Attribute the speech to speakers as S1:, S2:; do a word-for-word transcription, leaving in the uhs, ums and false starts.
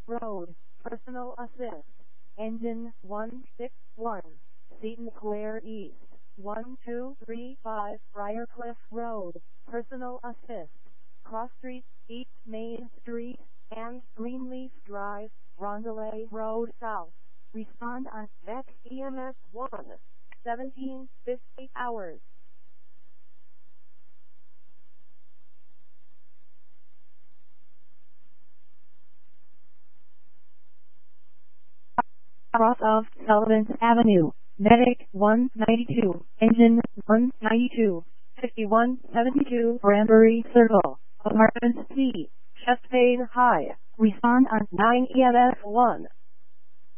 S1: Road, Personal Assist. Engine one six one, Seton Square East, one two three five, Briarcliff Road, Personal Assist. Cross Street, East Main Street, and Greenleaf Drive, Rondelay Road South. Respond on V E C E M S one, seventeen fifty hours. Cross of Sullivan Avenue, Medic one ninety-two, Engine one ninety-two, fifty-one seventy-two, Granbury Circle, Apartment C, Chest Pain High. Respond on nine E M S one.